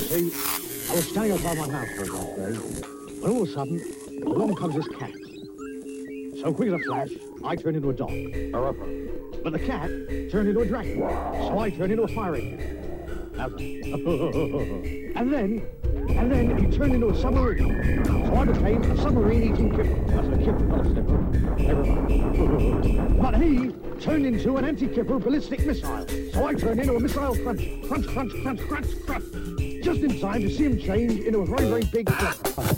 see, I was standing outside my house one day, when all of a sudden, along comes this cat. So quick as a flash, I turned into a dog. But the cat turned into a dragon. So I turned into a fire engine. and then he turned into a submarine. So I became a submarine-eating kipper. That's a kipper, not a slipper. Never mind. But he turned into an anti-kipper ballistic missile. So I turned into a missile crunch. Crunch, crunch, crunch, crunch, crunch. Just in time to see him change into a very, very big flipper.